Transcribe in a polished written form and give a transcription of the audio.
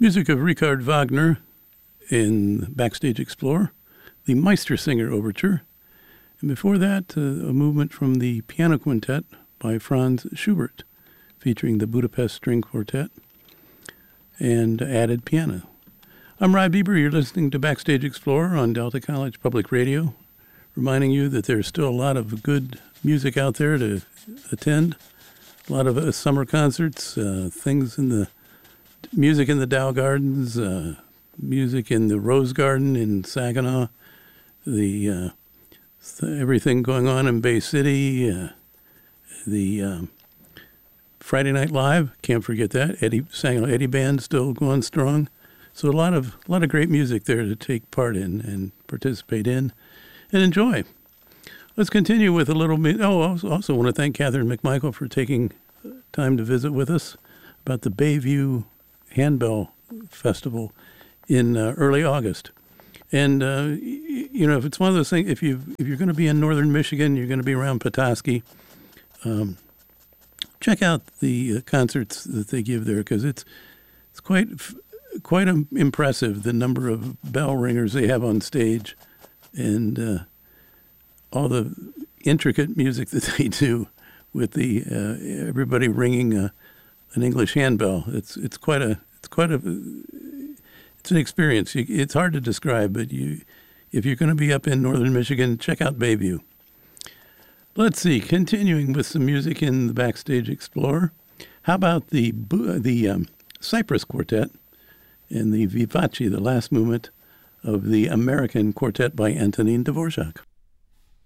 Music of Richard Wagner in Backstage Explorer, the Meistersinger Overture, and before that, a movement from the Piano Quintet by Franz Schubert, featuring the Budapest String Quartet and added piano. I'm Rod Bieber. You're listening to Backstage Explorer on Delta College Public Radio, reminding you that there's still a lot of good music out there to attend, a lot of summer concerts, things in the music in the Dow Gardens, music in the Rose Garden in Saginaw, everything going on in Bay City, the Friday Night Live, can't forget that. Eddie Band still going strong. So a lot of great music there to take part in and participate in and enjoy. Let's continue with a little bit. I also want to thank Catherine McMichael for taking time to visit with us about the Bayview Handbell Festival in early August. And, if it's one of those things, if you're going to be in northern Michigan, you're going to be around Petoskey, check out the concerts that they give there, because it's quite impressive, the number of bell ringers they have on stage and all the intricate music that they do with the everybody ringing an English handbell. It's an experience. It's hard to describe, but if you're going to be up in northern Michigan, check out Bayview. Let's see. Continuing with some music in the Backstage Explorer. How about the Cypress Quartet and the Vivace, the last movement of the American Quartet by Antonin Dvorak.